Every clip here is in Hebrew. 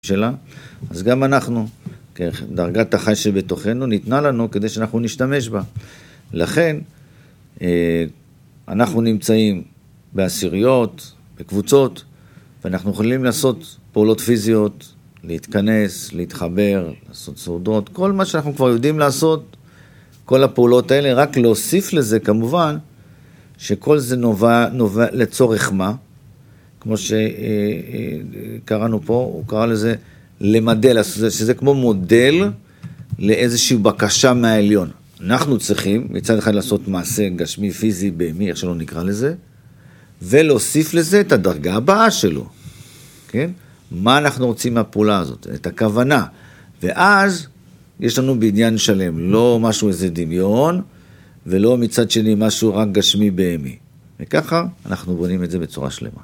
שלה, אז גם אנחנו, דרגת החי שבתוכנו, ניתנה לנו כדי שאנחנו נשתמש בה. לכן, אנחנו נמצאים בעשיריות, בקבוצות, ואנחנו יכולים לעשות פעולות פיזיות, להתכנס, להתחבר, לעשות סעודות, כל מה שאנחנו כבר יודעים לעשות, כל הפעולות האלה, רק להוסיף לזה כמובן, שכל זה נובע לצורך מה, כמו שקראנו פה, הוא קרא לזה למדל, שזה כמו מודל לאיזושהי בקשה מהעליון. אנחנו צריכים מצד אחד לעשות מעשה גשמי, פיזי, בהמי, איך שלא נקרא לזה, ולהוסיף לזה את הדרגה הבאה שלו. כן? מה אנחנו רוצים מהפעולה הזאת? את הכוונה. ואז יש לנו בעניין שלם, לא משהו איזה דמיון, ולא מצד שני משהו רק גשמי בהמי. וככה אנחנו בונים את זה בצורה שלמה.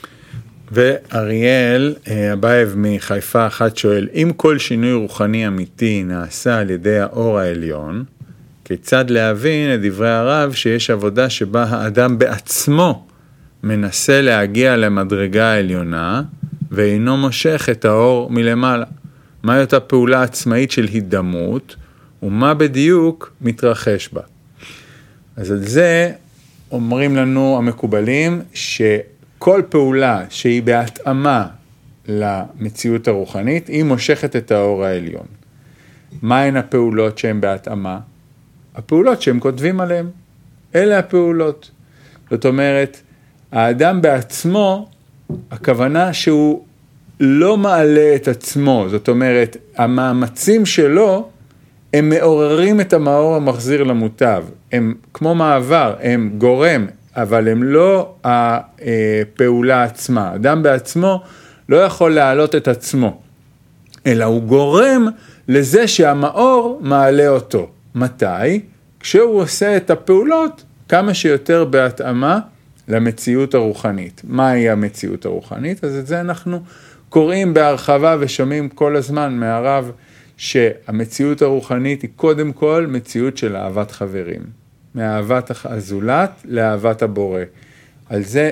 ואריאל אבייב מחיפה אחת שואל, אם כל שינוי רוחני אמיתי נעשה על ידי האור העליון, כיצד להבין את דברי הרב שיש עבודה שבה האדם בעצמו מנסה להגיע למדרגה העליונה, ואינו מושך את האור מלמעלה? מהי אותה פעולה עצמאית של הידמות, ומה בדיוק מתרחש בה? אז על זה אומרים לנו המקובלים שכל פעולה שהיא בהתאמה למציאות הרוחנית, היא מושכת את האור העליון. מהן הפעולות שהן בהתאמה? הפעולות שהם כותבים עליהן. אלה הפעולות. זאת אומרת, האדם בעצמו, הכוונה שהוא לא מעלה את עצמו. זאת אומרת, המאמצים שלו, הם מעוררים את המאור המחזיר למוטב. הם כמו מעבר, הם גורם, אבל הם לא הפעולה עצמה. אדם בעצמו לא יכול להעלות את עצמו, אלא הוא גורם לזה שהמאור מעלה אותו. מתי? כשהוא עושה את הפעולות כמה שיותר בהתאמה למציאות הרוחנית. מהי המציאות הרוחנית? אז את זה אנחנו קוראים בהרחבה ושומעים כל הזמן מהרב, שהמציאות הרוחנית היא קודם כל מציאות של אהבת חברים. מאהבת הזולת לאהבת הבורא. על זה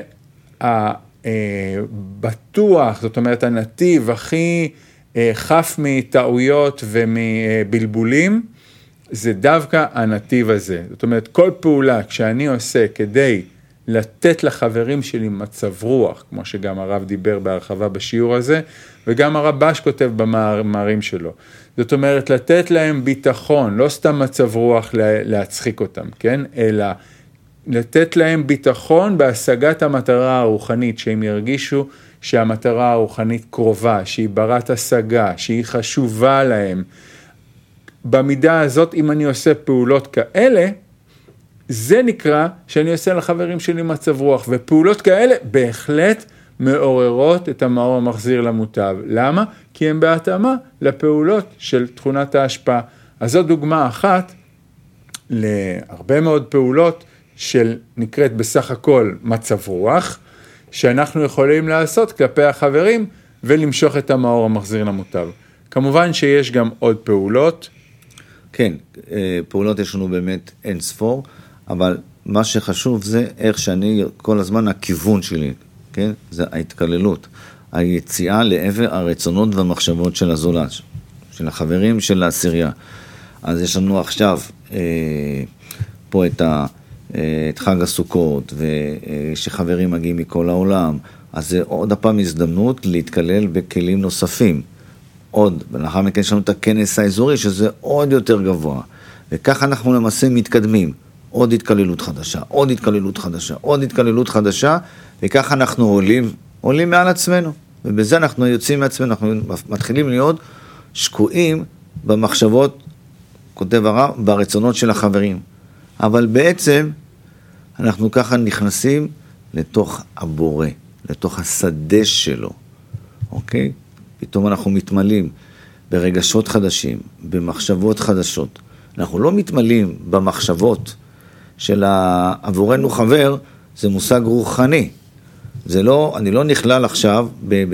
בטוח, זאת אומרת הנתיב הכי חף מטעויות ומבלבולים, זה דווקא הנתיב הזה. זאת אומרת, כל פעולה כשאני עושה כדי לתת לחברים שלי מצב רוח, כמו שגם הרב דיבר בהרחבה בשיעור הזה, וגם הרב בש כותב במאמרים שלו. זאת אומרת, לתת להם ביטחון, לא סתם מצב רוח להצחיק אותם, כן? אלא לתת להם ביטחון בהשגת המטרה הרוחנית, שהם ירגישו שהמטרה הרוחנית קרובה, שהיא ברת השגה, שהיא חשובה להם. במידה הזאת, אם אני עושה פעולות כאלה, זה נקרא שאני עושה לחברים שלי מצב רוח, ופעולות כאלה בהחלט מעוררות את המאור המחזיר למוטב. למה? כי הם בהתאמה לפעולות של תכונת ההשפעה. אז זו דוגמה אחת להרבה מאוד פעולות של נקראת בסך הכל מצב רוח, שאנחנו יכולים לעשות כלפי החברים ולמשוך את המאור המחזיר למוטב. כמובן שיש גם עוד פעולות. כן, פעולות יש לנו באמת אין ספור, אבל מה שחשוב זה איך שאני כל הזמן הכיוון שלי, כן? זה ההתכללות, היציאה לעבר הרצונות והמחשבות של הזולת, של החברים של העשירייה. אז יש לנו עכשיו פה את חג הסוכות, ושחברים מגיעים מכל העולם, אז זה עוד הפעם הזדמנות להתכלל בכלים נוספים. עוד, ולאחר מכן יש לנו את הכנס האזורי, שזה עוד יותר גבוה. וכך אנחנו למעשה מתקדמים. עוד התכללות חדשה, עוד התכללות חדשה, עוד התכללות חדשה, וכך אנחנו עולים מעל עצמנו. ובזה אנחנו יוצאים מעצמנו, אנחנו מתחילים להיות שקועים במחשבות, כותב הרב, ברצונות של החברים. אבל בעצם אנחנו ככה נכנסים לתוך הבורא, לתוך השדה שלו. אוקיי? פתאום אנחנו מתמלאים ברגשות חדשים, במחשבות חדשות. אנחנו לא מתמלאים במחשבות של עבורנו חבר, זה מושג רוחני. זה לא, אני לא נכלל עכשיו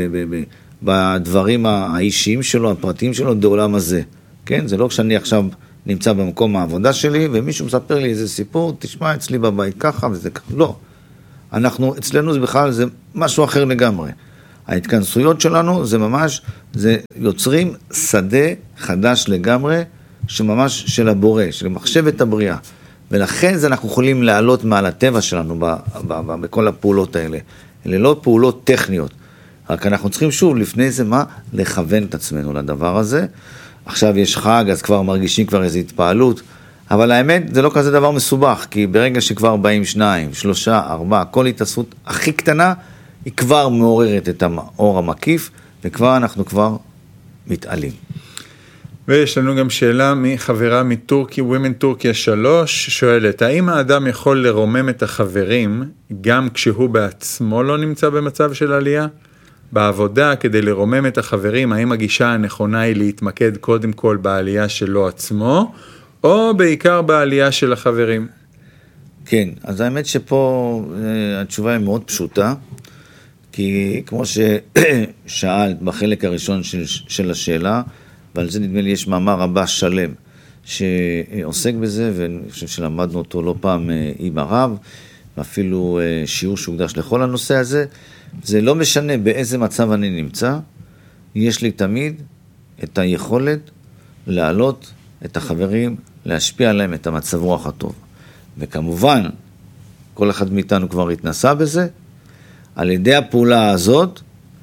בדברים האישיים שלו, הפרטיים שלו, בעולם הזה. כן? זה לא כשאני עכשיו נמצא במקום העבודה שלי, ומישהו מספר לי איזה סיפור, תשמע אצלי בבית ככה וזה ככה. לא. אצלנו זה בכלל, זה משהו אחר לגמרי. ההתכנסויות שלנו זה ממש, זה יוצרים שדה חדש לגמרי, שממש של הבורא, של מחשבת הבריאה. ולכן זה אנחנו יכולים לעלות מעל הטבע שלנו בכל הפעולות האלה. אלה לא פעולות טכניות. רק אנחנו צריכים שוב, לפני זה מה? לכוון את עצמנו לדבר הזה. עכשיו יש חג, אז כבר מרגישים כבר איזו התפעלות. אבל האמת, זה לא כזה דבר מסובך, כי ברגע שכבר באים 2, 3, 4, כל התעסקות הכי קטנה, היא כבר מעוררת את האור המקיף, וכבר אנחנו כבר מתעלים. ויש לנו גם שאלה מחברה מטורקיה, Women טורקיה 3, שואלת, האם האדם יכול לרומם את החברים, גם כשהוא בעצמו לא נמצא במצב של עלייה? בעבודה, כדי לרומם את החברים, האם הגישה הנכונה היא להתמקד קודם כל בעלייה שלו עצמו, או בעיקר בעלייה של החברים? כן, אז האמת שפה התשובה היא מאוד פשוטה, כי כמו ששאלת בחלק הראשון של השאלה, ועל זה נדמה לי יש מאמר רבה שלם שעוסק בזה, ואני חושב שלמדנו אותו לא פעם עם הרב, ואפילו שיעור שהוקדש לכל הנושא הזה. זה לא משנה באיזה מצב אני נמצא, יש לי תמיד את היכולת להעלות את החברים, להשפיע עליהם את המצב רוח הטוב. וכמובן, כל אחד מאיתנו כבר התנסה בזה, על ידי הפעולה הזאת,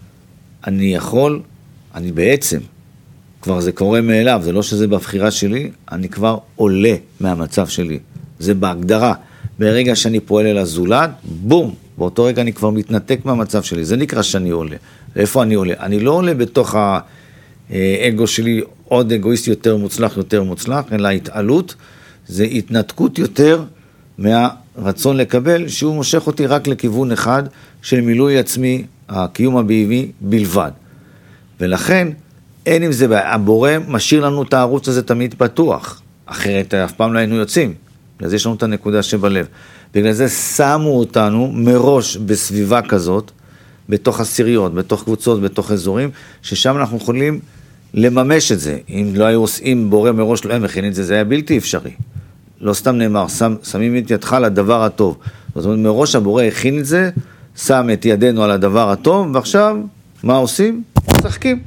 אני בעצם, כבר זה קורה מאליו, זה לא שזה בבחירה שלי, אני כבר עולה מהמצב שלי. זה בהגדרה. ברגע שאני פועל אל הזולת, בום, באותו רגע אני כבר מתנתק מהמצב שלי. זה נקרא שאני עולה. איפה אני עולה? אני לא עולה בתוך האגו שלי, עוד אגואיסט יותר מוצלח, אלא התעלות, זה התנתקות יותר מהרצון לקבל, שהוא מושך אותי רק לכיוון אחד של מילוי עצמי, הקיום הבהמי בלבד. ולכן, אין עם זה, הבורא משאיר לנו את הערוץ הזה תמיד פתוח, אחרת אף פעם לא היינו יוצאים, אז יש לנו את הנקודה שבלב. בגלל זה שמו אותנו מראש בסביבה כזאת, בתוך עשיריות, בתוך קבוצות, בתוך אזורים, ששם אנחנו יכולים לממש את זה. אם לא היו עושים בורא מראש, לא היה מכין את זה, זה היה בלתי אפשרי. לא סתם נאמר, שמים את ידך לדבר הטוב. זאת אומרת, מראש הבורא הכין את זה, שם את ידינו על הדבר הטוב, ועכשיו, מה עושים? משחקים.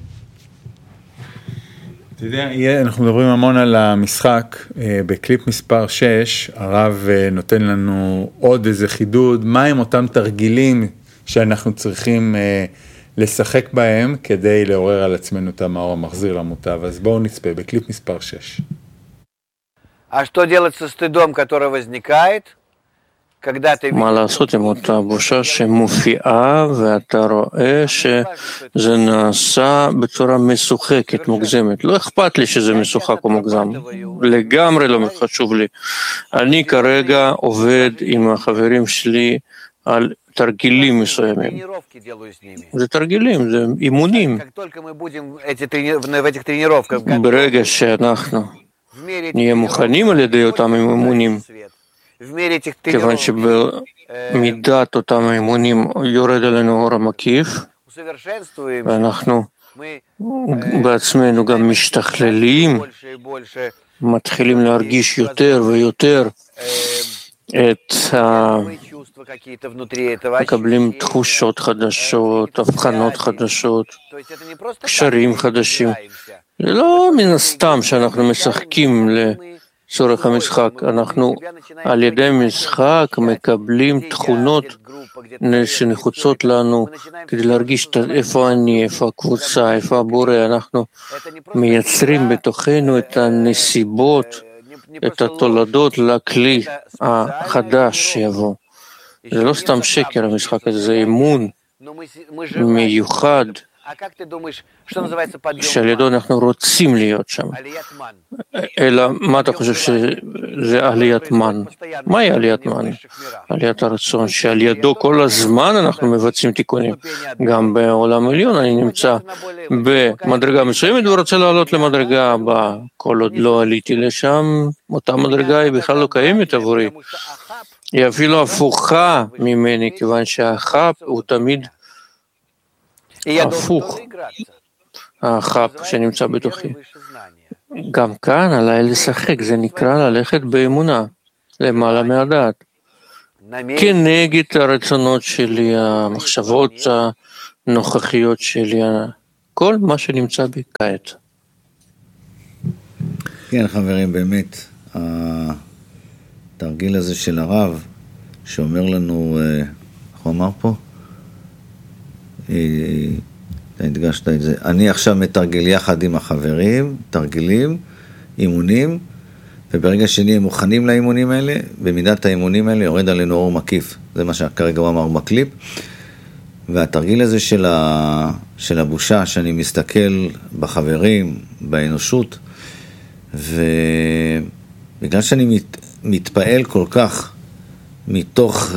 אתה יודע, אנחנו מדברים המון על המשחק, בקליפ מספר 6, הרב נותן לנו עוד איזה חידוד, מה הם אותם תרגילים שאנחנו צריכים לשחק בהם, כדי לעורר על עצמנו את המאור המחזיר למוטב. אז בואו נצפה בקליפ מספר 6. А что делать со стыдом, который возникает, когда ты... מה לעשות עם אותה בושה שמופיעה ואתה רואה שזה נעשה בצורה משוחקת, מוגזמת. לא אכפת לי שזה משוחק או מוגזם, לגמרי לא חשוב לי. אני כרגע עובד עם החברים שלי על תרגילים מסוימים. זה תרגילים, זה אימונים. ברגע שאנחנו נהיה מוכנים על ידי אותם אימונים, כיוון שבמידת אותם האימונים יורד עלינו אור המקיף, ואנחנו בעצמנו גם משתכללים, מתחילים להרגיש יותר ויותר מקבלים תחושות חדשות, הבחנות חדשות, קשרים חדשים. זה לא מן הסתם שאנחנו משחקים לצורך המשחק, אנחנו על ידי משחק מקבלים תכונות שנחוצות לנו כדי להרגיש איפה אני, איפה הקבוצה, איפה הבורא, אנחנו מייצרים בתוכנו את הנסיבות, את התולדות לכלי החדש שיבוא. זה לא סתם שקר המשחק הזה, זה אמון מיוחד שעל ידו אנחנו רוצים להיות שם. אלא מה אתה חושב שזה עליית מן? מהי עליית מן? עליית הרצון שעל ידו כל הזמן אנחנו מבצעים תיקונים. גם בעולם עליון אני נמצא במדרגה מסוימת ורוצה לעלות למדרגה הבאה. כל עוד לא עליתי לשם, אותה מדרגה היא בכלל לא קיימת עבורי. היא אפילו הפוכה ממני, כיוון שהחפ הוא תמיד הפוך, החפ שנמצא בתוכי. גם כאן עליי לשחק, זה נקרא ללכת באמונה, למעלה מהדעת. כנגד הרצונות שלי, המחשבות הנוכחיות שלי, כל מה שנמצא בי כעת. כן, חברים, באמת, התרגיל הזה של הרב, שאומר לנו, איך הוא אמר פה? אתה הדגשת את זה. אני עכשיו מתרגל יחד עם החברים, תרגילים, אימונים, וברגע שנהיה מוכנים לאימונים האלה, במידת האימונים האלה יורד עלינו אור מקיף. זה מה שכרגע הוא אמר בקליפ. והתרגיל הזה של הבושה, שאני מסתכל בחברים, באנושות, ובגלל שאני מתפעל כל כך מתוך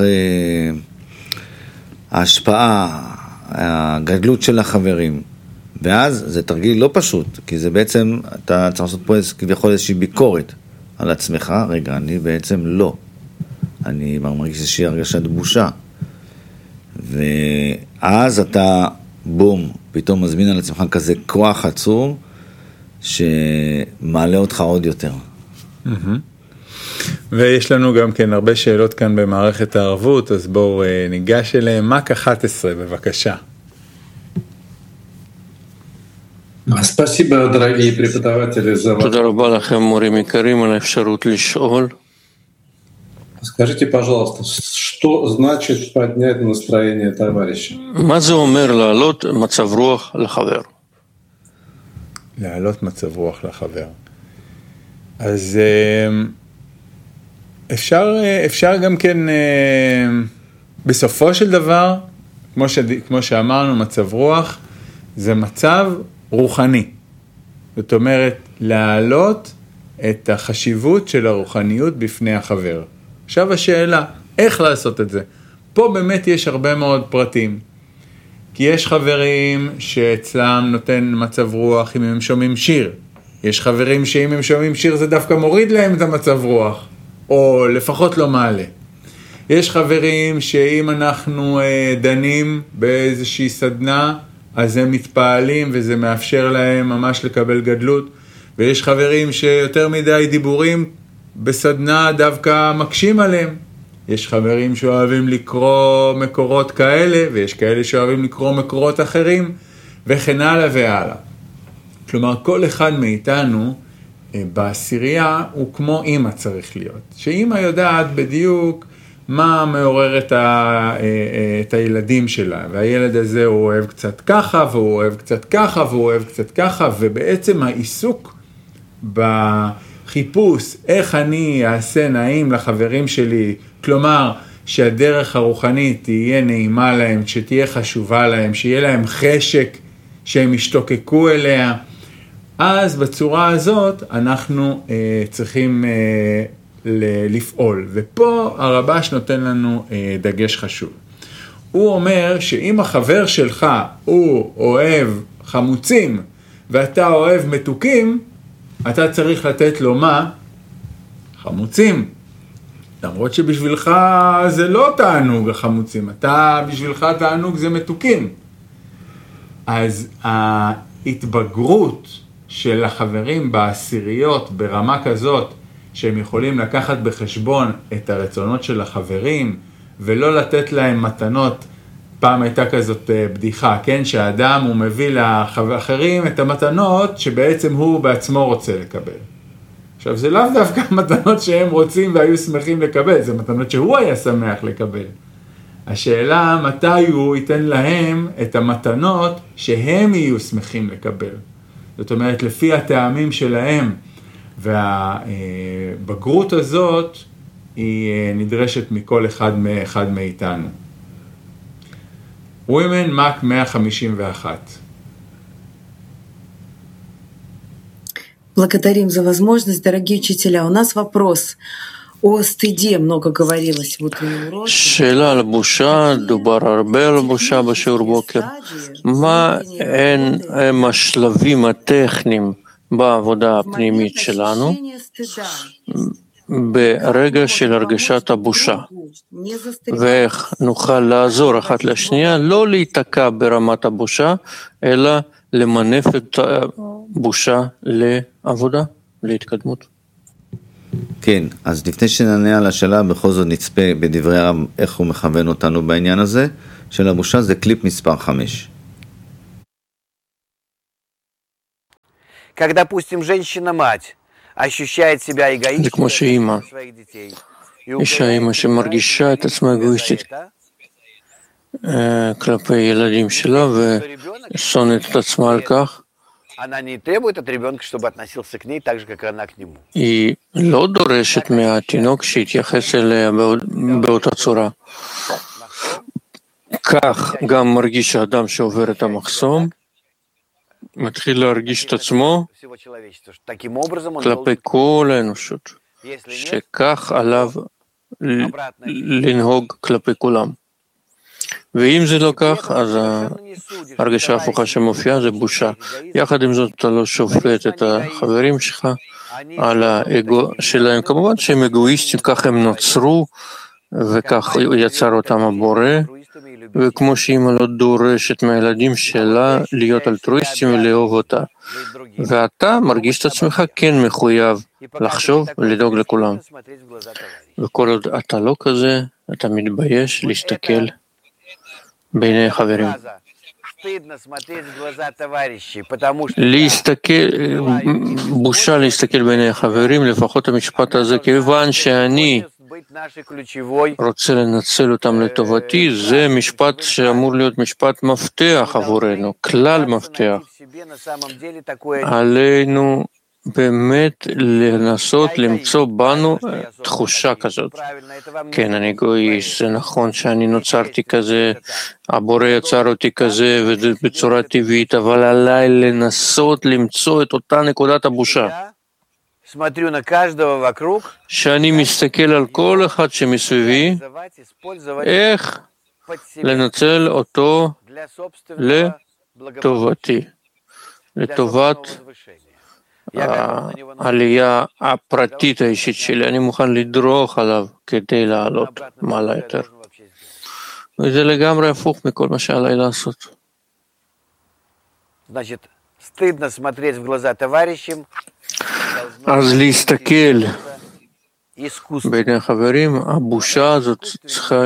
ההשפעה, הגדלות של החברים, ואז זה תרגיל לא פשוט, כי זה בעצם, אתה צריך לעשות פה כביכול איזושהי ביקורת על עצמך, רגע, אני בעצם לא, אני מרגיש איזושהי הרגשת בושה, ואז אתה בום, פתאום מזמין על עצמך כזה כוח עצום, שמעלה אותך עוד יותר. ויש לנו גם כן הרבה שאלות כאן במערכת הערבות, אז בואו ניגש אליהם. מק 11, בבקשה. תודה רבה לכם, מורים יקרים, על האפשרות לשאול. Скажите, пожалуйста, что значит поднять настроение товарища? מה זה אומר להעלות מצב רוח לחבר? להעלות מצב רוח לחבר. אז אפשר גם כן, בסופו של דבר, כמו שאמרנו, מצב רוח זה מצב רוחני. זאת אומרת, להעלות את החשיבות של הרוחניות בפני החבר. עכשיו השאלה, איך לעשות את זה? פה באמת יש הרבה מאוד פרטים. כי יש חברים שאצלם נותן מצב רוח אם הם שומעים שיר. יש חברים שאם הם שומעים שיר זה דווקא מוריד להם את המצב רוח, או לפחות לא מעלה. יש חברים שאם אנחנו דנים באיזושהי סדנה, אז הם מתפעלים וזה מאפשר להם ממש לקבל גדלות. ויש חברים שיותר מדי דיבורים בסדנה דווקא מקשים עליהם. יש חברים שאוהבים לקרוא מקורות כאלה, ויש כאלה שאוהבים לקרוא מקורות אחרים, וכן הלאה והלאה. כלומר, כל אחד מאיתנו בעשירייה הוא כמו אמא צריך להיות. שאמא יודעת בדיוק מה מעורר את הילדים שלה, והילד הזה הוא אוהב קצת ככה, והוא אוהב קצת ככה, והוא אוהב קצת ככה, ובעצם העיסוק חיפוש, איך אני אעשה נעים לחברים שלי, כלומר, שהדרך הרוחנית תהיה נעימה להם, שתהיה חשובה להם, שיהיה להם חשק, שהם ישתוקקו אליה, אז בצורה הזאת אנחנו צריכים לפעול. ופה הרבש נותן לנו דגש חשוב. הוא אומר שאם החבר שלך הוא אוהב חמוצים, ואתה אוהב מתוקים, אתה צריך לתת לו מה? חמוצים. למרות שבשבילך זה לא תענוג החמוצים, בשבילך תענוג זה מתוקים. אז ההתבגרות של החברים בעשיריות ברמה כזאת, שהם יכולים לקחת בחשבון את הרצונות של החברים, ולא לתת להם מתנות. פעם הייתה כזאת בדיחה, כן? שהאדם הוא מביא לאחרים את המתנות שבעצם הוא בעצמו רוצה לקבל. עכשיו, זה לאו דווקא מתנות שהם רוצים והיו שמחים לקבל, זה מתנות שהוא היה שמח לקבל. השאלה, מתי הוא ייתן להם את המתנות שהם יהיו שמחים לקבל. זאת אומרת, לפי הטעמים שלהם, והבגרות הזאת היא נדרשת מכל אחד מאיתנו. Women, מק 151. Благодарим за возможность, дорогие учителя. У нас вопрос о стыде, много говорилось в утреннем уроке. שאלה על בושה, דובר הרבה על בושה בשיעור בוקר. מה הם השלבים הטכניים בעבודה הפנימית שלנו ברגע של הרגשת הבושה? ואיך נוכל לעזור אחת לשנייה, לא להיתקע ברמת הבושה, אלא למנף את הבושה לעבודה, להתקדמות. כן, אז לפני שנענה על השאלה, בכל זאת נצפה בדברי הרב איך הוא מכוון אותנו בעניין הזה של הבושה, זה קליפ מספר 5. как, допустим, женщина-мать ощущает себя זה כמו שאימא, אישה אימא שמרגישה את עצמה אגואיסטית כלפי ילדים שלה ושונאת את עצמה על כך, היא לא דורשת מהתינוק שיתייחס אליה באותה צורה. כך גם מרגיש האדם שעובר את המחסום, מתחיל להרגיש את עצמו כלפי כל האנושות, שכך עליו לנהוג כלפי כולם. ואם זה לא כך, אז ההרגשה ההפוכה שמופיעה זה בושה. יחד עם זאת אתה לא שופט את החברים שלך על האגו שלהם. כמובן שהם אגואיסטים, כך הם נוצרו וכך יצר אותם הבורא, וכמו שאמא לא דורשת מהילדים שלה להיות אלטרואיסטים ולאהוב אותה, ואתה מרגיש את עצמך כן מחויב לחשוב ולדאוג לכולם, וכל עוד אתה לא כזה, אתה מתבייש להסתכל בעיני חברים. בושה להסתכל בעיני החברים, לפחות המשפט הזה, כיוון שאני רוצה לנצל אותם לטובתי, זה משפט שאמור להיות משפט מפתח עבורנו, כלל מפתח. עלינו באמת לנסות למצוא בנו תחושה כזאת. כן, אני אגואיסט, זה נכון שאני נוצרתי כזה, הבורא יצר אותי כזה ובצורה טבעית, אבל עליי לנסות למצוא את אותה נקודת הבושה. שאני מסתכל על כל אחד שמסביבי, איך לנצל אותו לטובתי, לטובת העלייה הפרטית האישית שלי. אני מוכן לדרוך עליו כדי לעלות מעלה יותר. וזה לגמרי הפוך מכל מה שעליי לעשות. אז להסתכל בעיני החברים, הבושה הזאת צריכה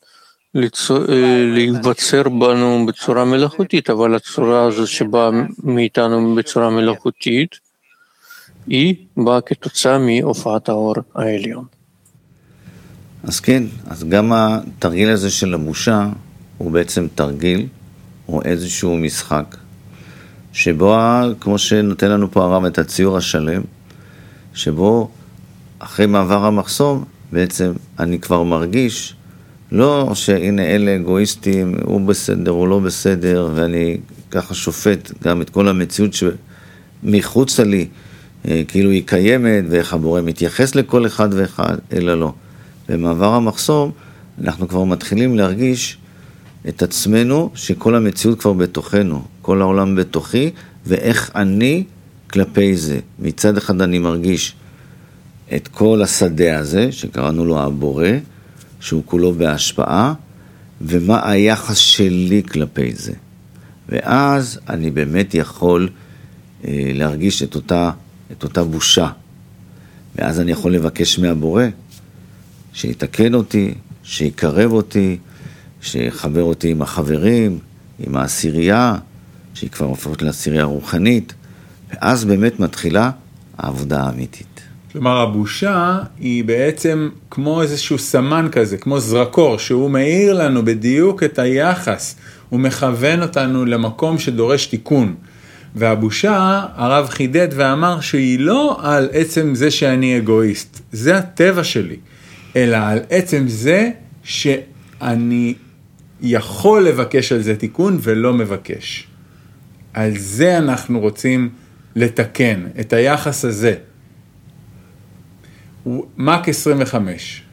להיווצר בנו בצורה מלאכותית, אבל הצורה הזאת שבאה מאיתנו בצורה מלאכותית, היא באה כתוצאה מהופעת האור העליון. אז כן, אז גם התרגיל הזה של הבושה הוא בעצם תרגיל או איזשהו משחק, שבו, כמו שנותן לנו פה הרב את הציור השלם, שבו אחרי מעבר המחסום, בעצם אני כבר מרגיש, לא שהנה אלה אגואיסטים, הוא בסדר, הוא לא בסדר, ואני ככה שופט גם את כל המציאות שמחוץ לי, כאילו היא קיימת, ואיך הבורא מתייחס לכל אחד ואחד, אלא לא. במעבר המחסום, אנחנו כבר מתחילים להרגיש את עצמנו, שכל המציאות כבר בתוכנו, כל העולם בתוכי, ואיך אני כלפי זה. מצד אחד אני מרגיש את כל השדה הזה, שקראנו לו הבורא, שהוא כולו בהשפעה, ומה היחס שלי כלפי זה. ואז אני באמת יכול להרגיש את אותה בושה. ואז אני יכול לבקש מהבורא, שיתקן אותי, שיקרב אותי, שיחבר אותי עם החברים, עם העשירייה, שהיא כבר הופכת לעשירייה רוחנית, ואז באמת מתחילה העבודה האמיתית. כלומר, הבושה היא בעצם כמו איזשהו סמן כזה, כמו זרקור, שהוא מאיר לנו בדיוק את היחס, הוא מכוון אותנו למקום שדורש תיקון. והבושה, הרב חידד ואמר שהיא לא על עצם זה שאני אגואיסט, זה הטבע שלי, אלא על עצם זה שאני יכול לבקש על זה תיקון ולא מבקש. על זה אנחנו רוצים לתקן, את היחס הזה. מק 25.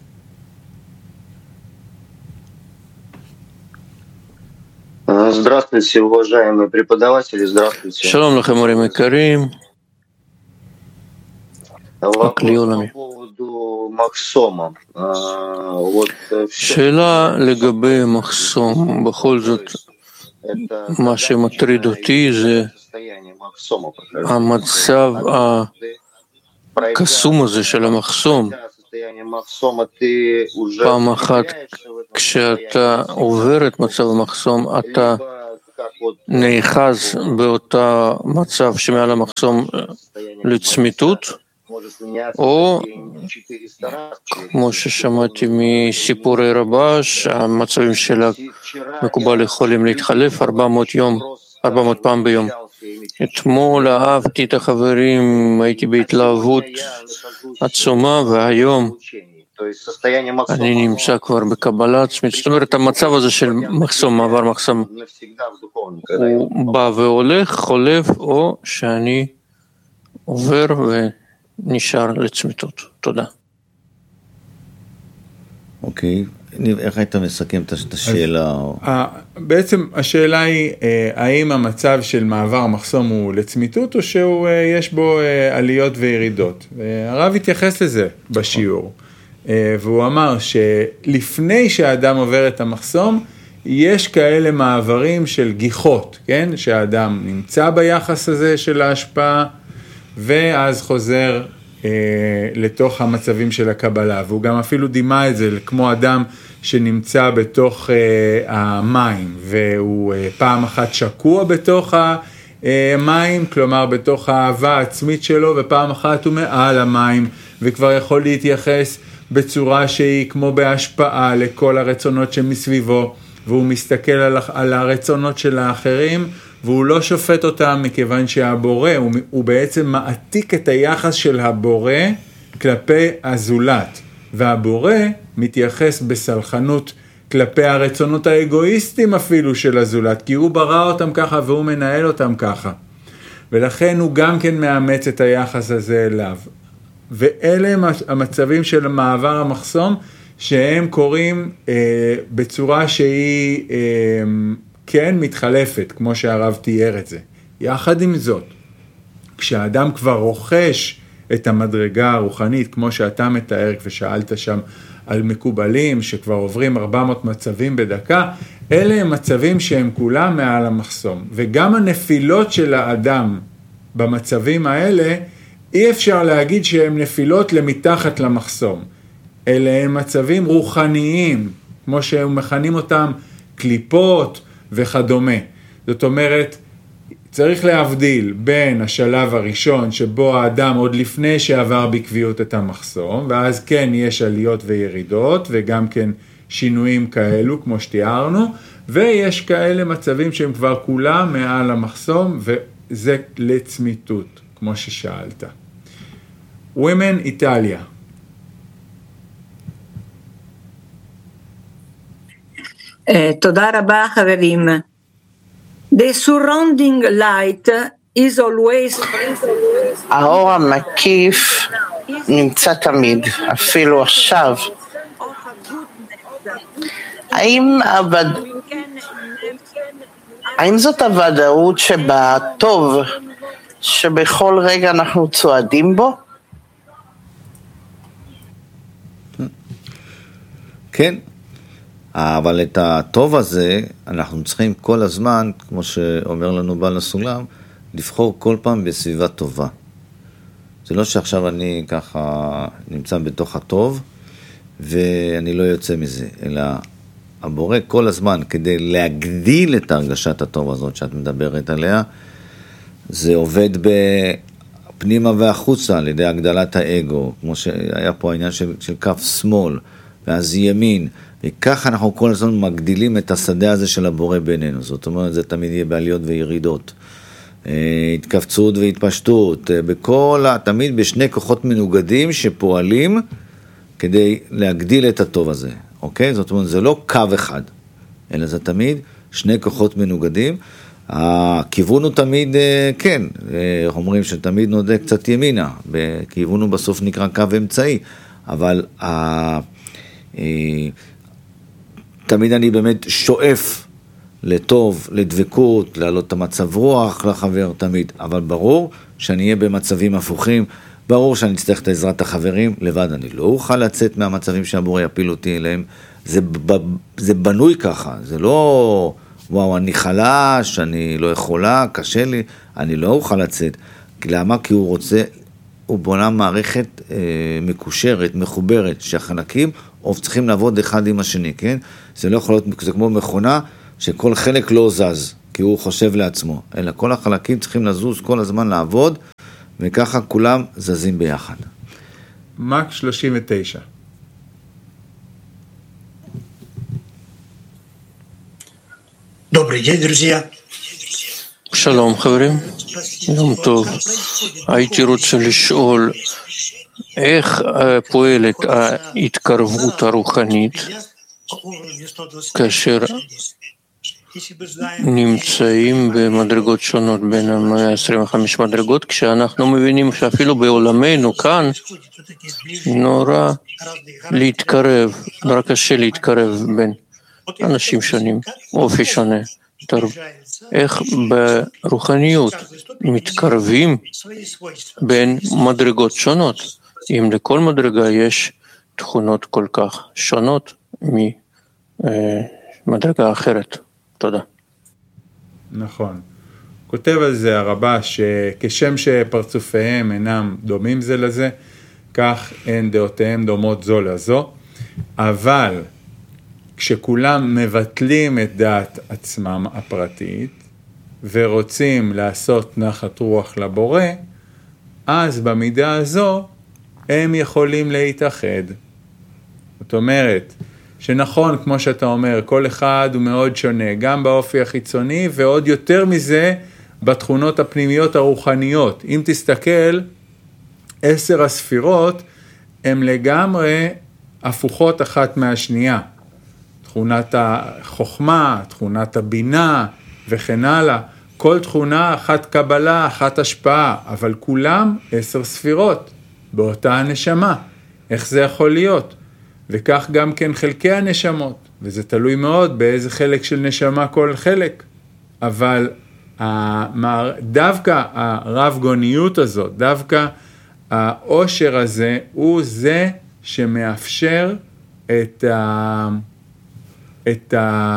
Здравствуйте, уважаемые преподаватели, здравствуйте. שלום לכם מורים יקרים. Вопрос по поводу מחסומה. שאלה לגבי מחסום, בכל זאת מה שמטריד אותי זה המצב הקסום הזה של המחסום. פעם אחת כשאתה עובר את מצב המחסום, אתה נאחז באותה מצב שמעל המחסום לצמיתות, או כמו ששמעתי מסיפורי רבש, המצבים של המקובל יכולים להתחלף 400 פעם ביום. אתמול אהבתי את החברים, הייתי בהתלהבות עצומה, והיום אני נמצא כבר בקבלה עצמית. זאת אומרת, המצב הזה של מחסום, מעבר מחסום, הוא בא והולך, חולף, או שאני עובר ונשאר לצמיתות. תודה. אוקיי, איך היית מסכם את השאלה? בעצם השאלה היא, האם המצב של מעבר מחסום הוא לצמיתות, או שיש בו עליות וירידות? הרב התייחס לזה בשיעור, והוא אמר שלפני שהאדם עובר את המחסום, יש כאלה מעברים של גיחות, כן? שהאדם נמצא ביחס הזה של ההשפעה, ואז חוזר לתוך המצבים של הקבלה, והוא גם אפילו דימה את זה כמו אדם שנמצא בתוך המים, והוא פעם אחת שקוע בתוך המים, כלומר בתוך האהבה העצמית שלו, ופעם אחת הוא מעל המים, וכבר יכול להתייחס בצורה שהיא כמו בהשפעה לכל הרצונות שמסביבו, והוא מסתכל על הרצונות של האחרים, והוא לא שופט אותם מכיוון שהבורא, הוא בעצם מעתיק את היחס של הבורא כלפי הזולת, והבורא מתייחס בסלחנות כלפי הרצונות האגואיסטיים אפילו של הזולת, כי הוא ברא אותם ככה והוא מנהל אותם ככה, ולכן הוא גם כן מאמץ את היחס הזה אליו. ואלה המצבים של מעבר המחסום, שהם קוראים בצורה שהיא כן מתחלפת, כמו שהרב תיאר את זה. יחד עם זאת, כשהאדם כבר רוכש את המדרגה הרוחנית, כמו שאתה מתאר ושאלת שם על מקובלים שכבר עוברים 400 מצבים בדקה, אלה הם מצבים שהם כולם מעל המחסום. וגם הנפילות של האדם במצבים האלה, אי אפשר להגיד שהם נפילות למתחת למחסום. אלה הם מצבים רוחניים, כמו שהם מכנים אותם קליפות וכדומה. זאת אומרת, צריך להבדיל בין השלב הראשון שבו האדם עוד לפני שעבר בקביעות את המחסום, ואז כן יש עליות וירידות וגם כן שינויים כאלו כמו שתיארנו, ויש כאלה מצבים שהם כבר כולם מעל המחסום, וזה לצמיתות, כמו ששאלת. Women Italia. תודה רבה חברים. The surrounding light is always האור המקיף נמצא תמיד, אפילו עכשיו. האם זאת הוודאות שבטוב שבכל רגע אנחנו צועדים בו? כן, אבל את הטוב הזה אנחנו צריכים כל הזמן, כמו שאומר לנו בעל הסולם, לבחור כל פעם בסביבה טובה. זה לא שעכשיו אני ככה נמצא בתוך הטוב ואני לא יוצא מזה, אלא הבורא כל הזמן כדי להגדיל את הרגשת הטוב הזאת שאת מדברת עליה, זה עובד בפנימה והחוצה על ידי הגדלת האגו, כמו שהיה פה העניין של כף שמאל ואז ימין, וככה אנחנו כל הזמן מגדילים את השדה הזה של הבורא בינינו. זאת אומרת, זה תמיד יהיה בעליות וירידות, התכווצות והתפשטות, תמיד בשני כוחות מנוגדים שפועלים כדי להגדיל את הטוב הזה, אוקיי? זאת אומרת, זה לא קו אחד, אלא זה תמיד שני כוחות מנוגדים. הכיוון הוא תמיד, כן, אומרים שתמיד נודה קצת ימינה, כיוון הוא בסוף נקרא קו אמצעי, אבל תמיד אני באמת שואף לטוב, לדבקות, להעלות את המצב רוח לחבר תמיד, אבל ברור שאני אהיה במצבים הפוכים, ברור שאני אצטרך את עזרת החברים, לבד אני לא אוכל לצאת מהמצבים שהבורא יפיל אותי אליהם, זה בנוי ככה, זה לא, וואו, אני חלש, אני לא יכולה, קשה לי, אני לא אוכל לצאת, למה? כי הוא רוצה, הוא בונה מערכת מקושרת, מחוברת, שהחלקים צריכים לעבוד אחד עם השני, כן? זה לא יכול להיות, זה כמו מכונה שכל חלק לא זז, כי הוא חושב לעצמו, אלא כל החלקים צריכים לזוז כל הזמן לעבוד, וככה כולם זזים ביחד. מק 39. Добрый день, друзья. שלום חברים, יום טוב. הייתי רוצה לשאול איך פועלת ההתקרבות הרוחנית כאשר נמצאים במדרגות שונות בין 125 מדרגות, כשאנחנו מבינים שאפילו בעולמנו כאן נורא להתקרב, נורא קשה להתקרב בין אנשים שונים, אופי שונה. איך ברוחניות מתקרבים בין מדרגות שונות, אם לכל מדרגה יש תכונות כל כך שונות ממדרגה אחרת. תודה. נכון. כותב על זה הרבה שכשם שפרצופיהם אינם דומים זה לזה, כך הן דעותיהם דומות זו לזו, אבל כשכולם מבטלים את דעת עצמם הפרטית ורוצים לעשות נחת רוח לבורא, אז במידה הזו הם יכולים להתאחד. זאת אומרת, שנכון, כמו שאתה אומר, כל אחד הוא מאוד שונה, גם באופי החיצוני, ועוד יותר מזה, בתכונות הפנימיות הרוחניות. אם תסתכל, 10 הספירות, הן לגמרי הפוכות אחת מהשנייה. תכונת החוכמה, תכונת הבינה, וכן הלאה. כל תכונה, אחת קבלה, אחת השפעה, אבל כולם 10 ספירות, באותה הנשמה. איך זה יכול להיות? וכך גם כן חלקי הנשמות, וזה תלוי מאוד באיזה חלק של נשמה כל חלק. אבל דווקא הרב גוניות הזאת, דווקא העושר הזה, הוא זה שמאפשר את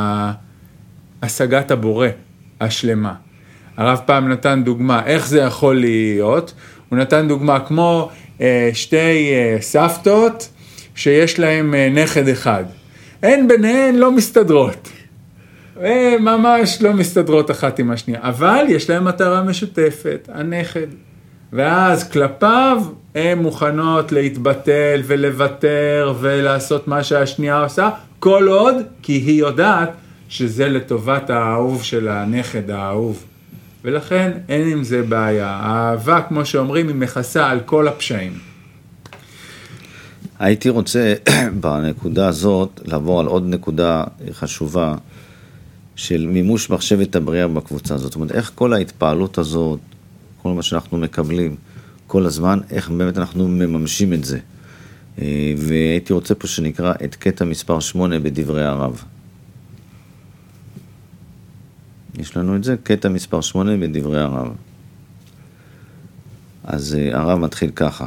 השגת הבורא השלמה. הרב פעם נתן דוגמה, איך זה יכול להיות? הוא נתן דוגמה כמו 2 סבתות, שיש להם נכד אחד. הן ביניהן לא מסתדרות. ממש לא מסתדרות אחת עם השנייה. אבל יש להם מטרה משותפת, הנכד. ואז כלפיו הן מוכנות להתבטל ולוותר ולעשות מה שהשנייה עושה, כל עוד, כי היא יודעת שזה לטובת האהוב של הנכד האהוב. ולכן אין עם זה בעיה. האהבה, כמו שאומרים, היא מכסה על כל הפשעים. הייתי רוצה בנקודה הזאת לעבור על עוד נקודה חשובה של מימוש מחשבת הבריאה בקבוצה הזאת. זאת אומרת, איך כל ההתפעלות הזאת, כל מה שאנחנו מקבלים כל הזמן, איך באמת אנחנו מממשים את זה. והייתי רוצה פה שנקרא את קטע מספר 8 בדברי הרב. יש לנו את זה, קטע מספר 8 בדברי הרב. אז הרב מתחיל ככה.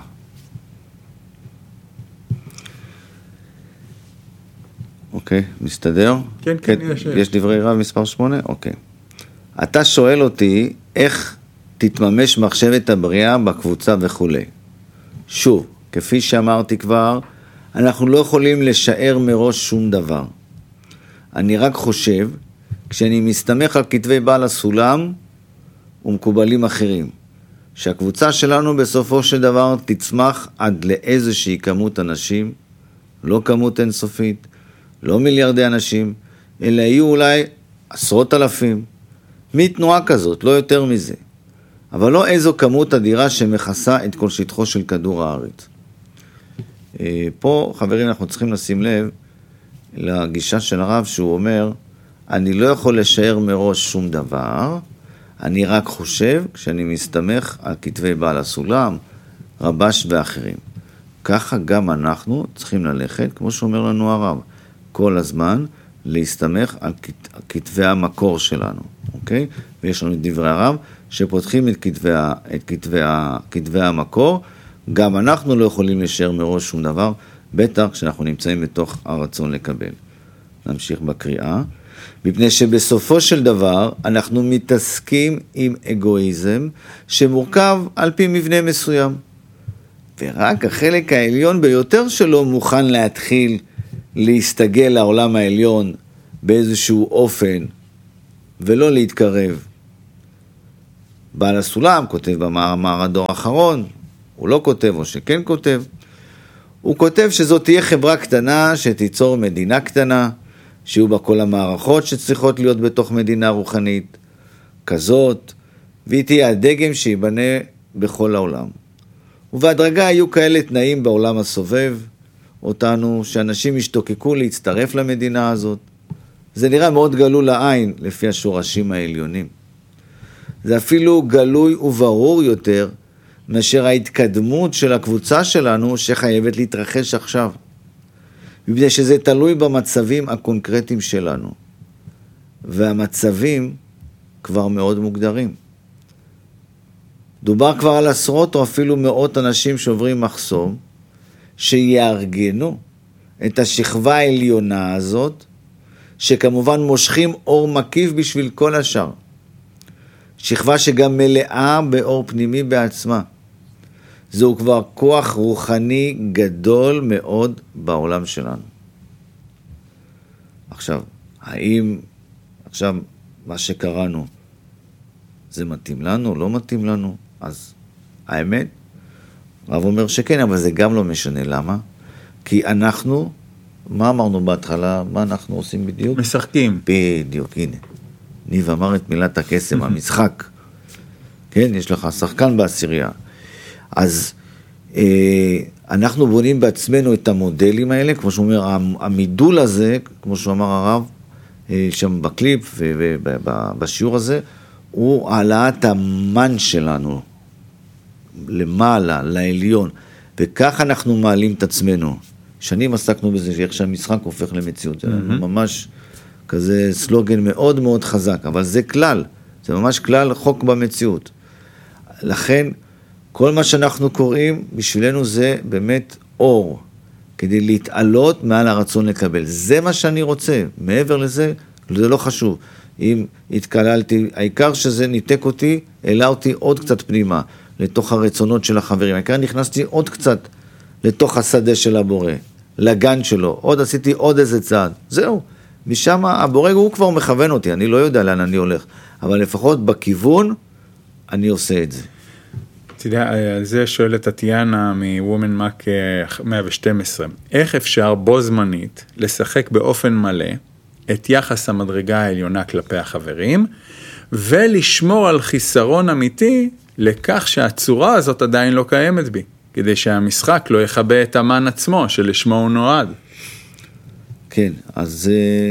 אוקיי, מסתדר? כן, כן, יש דברי רב מספר 8? אוקיי. אתה שואל אותי איך תתממש מחשבת הבריאה בקבוצה וכו'. שוב, כפי שאמרתי כבר, אנחנו לא יכולים לשער מראש שום דבר. אני רק חושב, כשאני מסתמך על כתבי בעל הסולם ומקובלים אחרים, שהקבוצה שלנו בסופו של דבר תצמח עד לאיזושהי כמות אנשים, לא כמות אינסופית, לא מיליארדי אנשים, אלא יהיו אולי 10,000, מתנועה כזאת, לא יותר מזה. אבל לא איזו כמות אדירה שמכסה את כל שטחו של כדור הארץ. פה, חברים, אנחנו צריכים לשים לב לגישה של הרב שהוא אומר, אני לא יכול לשער מראש שום דבר, אני רק חושב כשאני מסתמך על כתבי בעל הסולם, רבש ואחרים. ככה גם אנחנו צריכים ללכת, כמו שאומר לנו הרב, כל הזמן להסתמך על כתבי המקור שלנו, אוקיי? ויש לנו את דברי הרב שפותחים את כתבי המקור, גם אנחנו לא יכולים לשער מראש שום דבר, בטח כשאנחנו נמצאים בתוך הרצון לקבל. נמשיך בקריאה. מפני שבסופו של דבר אנחנו מתעסקים עם אגואיזם שמורכב על פי מבנה מסוים. ורק החלק העליון ביותר שלו מוכן להתחיל להסתגל לעולם העליון באיזשהו אופן ולא להתקרב. בעל הסולם כותב במאמר הדור האחרון, הוא לא כותב או שכן כותב, הוא כותב שזאת תהיה חברה קטנה שתיצור מדינה קטנה, שיהיו בה כל המערכות שצריכות להיות בתוך מדינה רוחנית כזאת, והיא תהיה הדגם שיבנה בכל העולם. ובהדרגה היו כאלה תנאים בעולם הסובב אותנו, שאנשים ישתוקקו להצטרף למדינה הזאת. זה נראה מאוד גלוי לעין לפי השורשים העליונים. זה אפילו גלוי וברור יותר מאשר ההתקדמות של הקבוצה שלנו שחייבת להתרחש עכשיו. מפני שזה תלוי במצבים הקונקרטיים שלנו. והמצבים כבר מאוד מוגדרים. דובר כבר על עשרות או אפילו מאות אנשים שעוברים מחסום, שיארגנו את השכבה העליונה הזאת, שכמובן מושכים אור מקיף בשביל כל השאר. שכבה שגם מלאה באור פנימי בעצמה. זהו כבר כוח רוחני גדול מאוד בעולם שלנו. עכשיו, האם עכשיו מה שקראנו, זה מתאים לנו, לא מתאים לנו? אז האמת, רב אומר שכן, אבל זה גם לא משנה. למה? כי אנחנו, מה אמרנו בהתחלה? מה אנחנו עושים בדיוק? משחקים. בדיוק, הנה. ניב אמר את מילת הקסם, המשחק. כן, יש לך שחקן בעשירייה. אז אנחנו בונים בעצמנו את המודלים האלה, כמו שהוא אומר, המידול הזה, כמו שהוא אמר הרב, שם בקליפ ובשיעור הזה, הוא העלאת המן שלנו, למעלה, לעליון, וכך אנחנו מעלים את עצמנו. שנים עסקנו בזה, איך שהמשחק הופך למציאות, זה ממש כזה סלוגן מאוד מאוד חזק, אבל זה כלל, זה ממש כלל חוק במציאות. לכן, כל מה שאנחנו קוראים, בשבילנו זה באמת אור, כדי להתעלות מעל הרצון לקבל. זה מה שאני רוצה, מעבר לזה, זה לא חשוב. אם התקללתי, העיקר שזה ניתק אותי, העלה אותי עוד קצת פנימה, לתוך הרצונות של החברים. העיקר נכנסתי עוד קצת לתוך השדה של הבורא, לגן שלו, עוד עשיתי עוד איזה צעד. זהו, משם הבורא הוא כבר מכוון אותי, אני לא יודע לאן אני הולך, אבל לפחות בכיוון אני עושה את זה. אתה יודע, על זה שואלת טטיאנה מוומן מק 112, איך אפשר בו זמנית לשחק באופן מלא את יחס המדרגה העליונה כלפי החברים, ולשמור על חיסרון אמיתי לכך שהצורה הזאת עדיין לא קיימת בי, כדי שהמשחק לא יחבא את המן עצמו שלשמו הוא נועד. כן, אז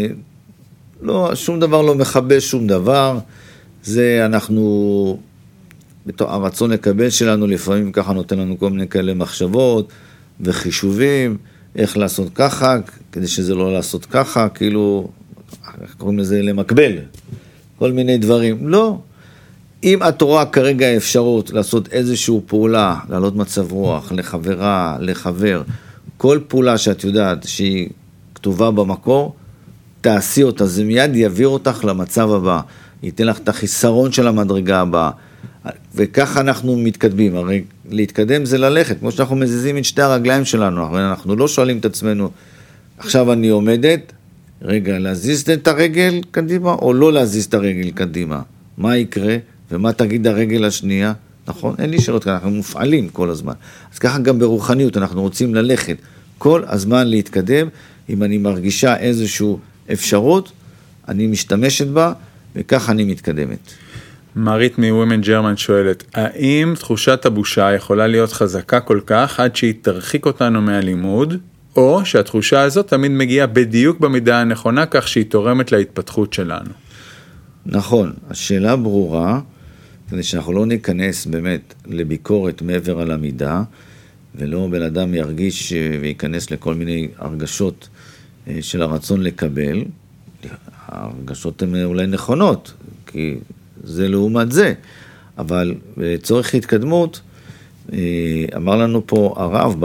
לא, שום דבר לא מחבא שום דבר, זה אנחנו, הרצון לקבל שלנו לפעמים ככה נותן לנו כל מיני כאלה מחשבות וחישובים, איך לעשות ככה, כדי שזה לא לעשות ככה, כאילו, קוראים לזה למקבל, כל מיני דברים. לא, אם את רואה כרגע אפשרות לעשות איזושהי פעולה, לעלות מצב רוח, לחברה, לחבר, כל פעולה שאת יודעת שהיא כתובה במקור, תעשי אותה, זה מיד יעביר אותך למצב הבא, ייתן לך את החיסרון של המדרגה הבאה, וככה אנחנו מתקדמים. הרי להתקדם זה ללכת, כמו שאנחנו מזיזים את שתי הרגליים שלנו, אנחנו לא שואלים את עצמנו, עכשיו אני עומדת, רגע, להזיז את הרגל קדימה, או לא להזיז את הרגל קדימה? מה יקרה? ומה תגיד הרגל השנייה? נכון? אין לי שאלות, אנחנו מופעלים כל הזמן. אז ככה גם ברוחניות, אנחנו רוצים ללכת כל הזמן להתקדם, אם אני מרגישה איזושהי אפשרות, אני משתמשת בה, וככה אני מתקדמת. מרית מוומן ג'רמן שואלת, האם תחושת הבושה יכולה להיות חזקה כל כך, עד שהיא תרחיק אותנו מהלימוד, או שהתחושה הזאת תמיד מגיעה בדיוק במידה הנכונה, כך שהיא תורמת להתפתחות שלנו? נכון, השאלה ברורה, כדי שאנחנו לא ניכנס באמת לביקורת מעבר על המידה, ולא בן אדם ירגיש וייכנס לכל מיני הרגשות של הרצון לקבל. ההרגשות הן אולי נכונות, כי זה לעומת זה, אבל לצורך התקדמות, אמר לנו פה הרב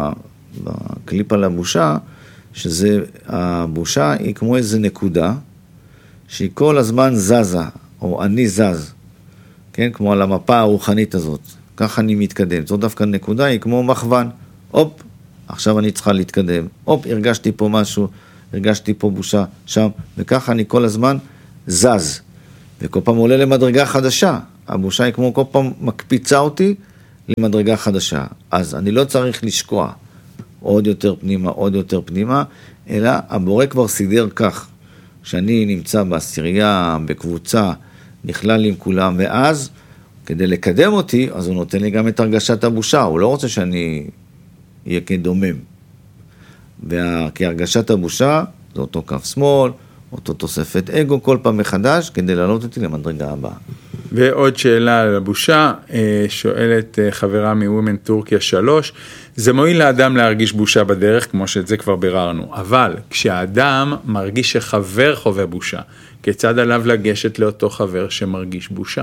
בקליפ על הבושה, שזה, הבושה היא כמו איזה נקודה, שהיא כל הזמן זזה, או אני זז, כן? כמו על המפה הרוחנית הזאת. ככה אני מתקדם. זאת דווקא נקודה, היא כמו מכוון. הופ, עכשיו אני צריכה להתקדם. הופ, הרגשתי פה משהו, הרגשתי פה בושה שם, וככה אני כל הזמן זז. וכל פעם עולה למדרגה חדשה. הבושה היא כמו כל פעם מקפיצה אותי למדרגה חדשה. אז אני לא צריך לשקוע עוד יותר פנימה, עוד יותר פנימה, אלא הבורא כבר סידר כך, שאני נמצא בעשירייה, בקבוצה, נכלל עם כולם, ואז כדי לקדם אותי, אז הוא נותן לי גם את הרגשת הבושה, הוא לא רוצה שאני אהיה כדומם. כי הרגשת הבושה זה אותו קו שמאל, אותו תוספת אגו כל פעם מחדש, כדי לעלות אותי למדרגה הבאה. ועוד שאלה על הבושה, שואלת חברה מווימן טורקיה 3, זה מועיל לאדם להרגיש בושה בדרך, כמו שאת זה כבר ביררנו, אבל כשהאדם מרגיש שחבר חווה בושה, כיצד עליו לגשת לאותו חבר שמרגיש בושה?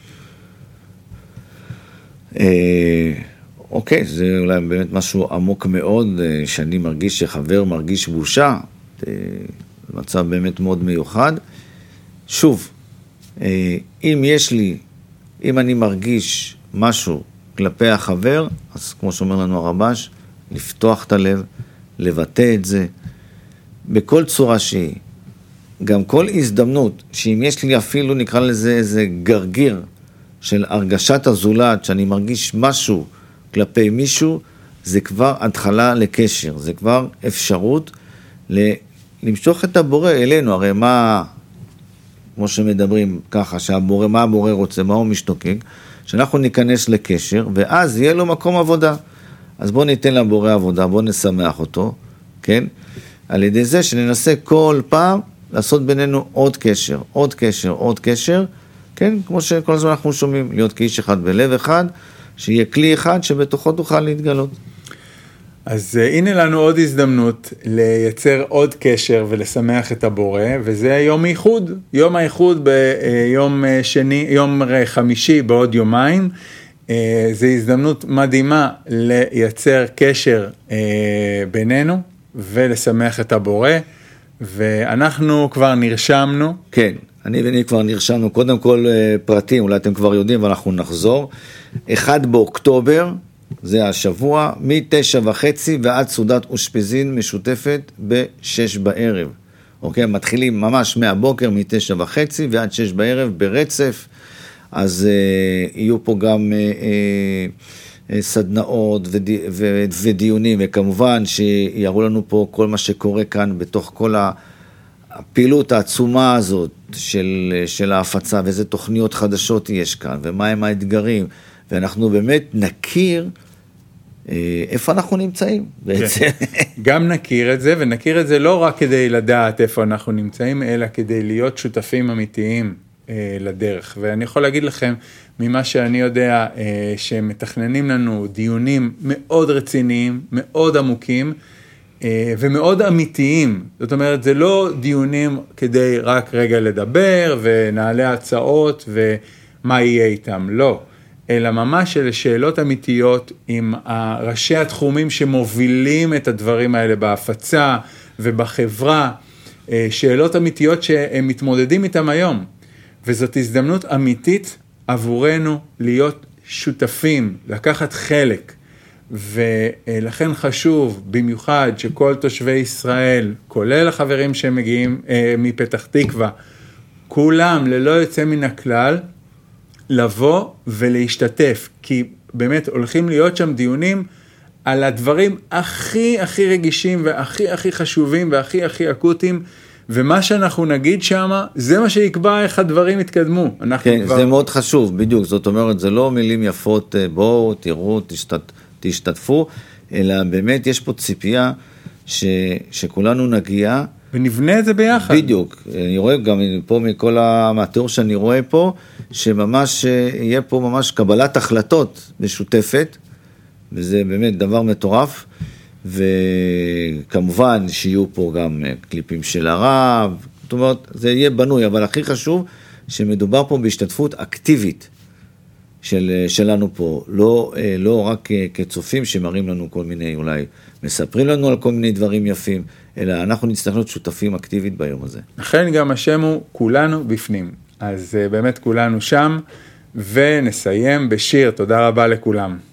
אוקיי, זה אולי באמת משהו עמוק מאוד, שאני מרגיש שחבר מרגיש בושה, מצב באמת מאוד מיוחד. שוב, אם אני מרגיש משהו כלפי החבר, אז כמו שאומר לנו הרבש, לפתוח את הלב, לבטא את זה, בכל צורה שהיא. גם כל הזדמנות, שאם יש לי אפילו, נקרא לזה איזה גרגיר, של הרגשת הזולת, שאני מרגיש משהו כלפי מישהו, זה כבר התחלה לקשר, זה כבר אפשרות למשוך את הבורא אלינו, הרי מה, כמו שמדברים ככה, מה הבורא רוצה, מה הוא משתוקק, שאנחנו ניכנס לקשר, ואז יהיה לו מקום עבודה. אז בואו ניתן לבורא עבודה, בואו נשמח אותו, כן? על ידי זה שננסה כל פעם לעשות בינינו עוד קשר, עוד קשר, עוד קשר, כן? כמו שכל הזמן אנחנו שומעים, להיות כאיש אחד בלב אחד, שיהיה כלי אחד שבתוכו תוכל להתגלות. אז הנה לנו עוד הזדמנות לייצר עוד קשר ולשמח את הבורא, וזה יום הייחוד. יום הייחוד ביום יום חמישי בעוד יומיים. זו הזדמנות מדהימה לייצר קשר בינינו ולשמח את הבורא, ואנחנו כבר נרשמנו. כן, אני ואני כבר נרשמנו, קודם כל פרטים, אולי אתם כבר יודעים, ואנחנו נחזור. 1 באוקטובר, זה השבוע, מ-9:30 ועד סעודת אושפיזין משותפת ב-6 בערב. אוקיי, מתחילים ממש מהבוקר, מ-9:30 ועד 6 בערב ברצף, אז יהיו פה גם סדנאות ודיונים, וכמובן שיראו לנו פה כל מה שקורה כאן בתוך כל הפעילות העצומה הזאת של ההפצה, ואיזה תוכניות חדשות יש כאן, ומה הם האתגרים, ואנחנו באמת נכיר איפה אנחנו נמצאים בעצם. גם נכיר את זה, ונכיר את זה לא רק כדי לדעת איפה אנחנו נמצאים, אלא כדי להיות שותפים אמיתיים לדרך. ואני יכול להגיד לכם, ממה שאני יודע, שמתכננים לנו דיונים מאוד רציניים, מאוד עמוקים, ומאוד אמיתיים. זאת אומרת, זה לא דיונים כדי רק רגע לדבר, ונעלה הצעות, ומה יהיה איתם, לא. אלא ממש אלה שאלות אמיתיות עם ראשי התחומים שמובילים את הדברים האלה בהפצה ובחברה, שאלות אמיתיות שהם מתמודדים איתם היום. וזאת הזדמנות אמיתית עבורנו להיות שותפים, לקחת חלק, ולכן חשוב במיוחד שכל תושבי ישראל, כולל החברים שמגיעים מפתח תקווה, כולם ללא יוצא מן הכלל, לבוא ולהשתתף, כי באמת הולכים להיות שם דיונים על הדברים הכי הכי רגישים והכי הכי חשובים והכי הכי אקוטיים, ומה שאנחנו נגיד שם, זה מה שיקבע איך הדברים יתקדמו. כן, כבר... זה מאוד חשוב, בדיוק, זאת אומרת, זה לא מילים יפות, בואו, תראו, תשתתפו, אלא באמת יש פה ציפייה שכולנו נגיע, ונבנה את זה ביחד. בדיוק, אני רואה גם פה מכל המאתר שאני רואה פה, שממש יהיה פה ממש קבלת החלטות משותפת, וזה באמת דבר מטורף, וכמובן שיהיו פה גם קליפים של הרב, זאת אומרת, זה יהיה בנוי, אבל הכי חשוב שמדובר פה בהשתתפות אקטיבית שלנו פה, לא רק כצופים שמראים לנו כל מיני, אולי מספרים לנו על כל מיני דברים יפים, אלא אנחנו נצטרך להיות שותפים אקטיבית ביום הזה. לכן גם השם הוא כולנו בפנים, אז באמת כולנו שם, ונסיים בשיר, תודה רבה לכולם.